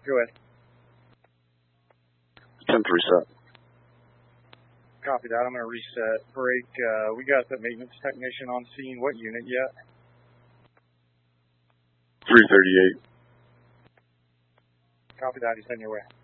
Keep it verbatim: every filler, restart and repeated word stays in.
Go ahead. ten three set. Copy that. I'm going to reset. Break. Uh, we got the maintenance technician on scene. What unit yet? three thirty-eight. Copy that. He's heading your way.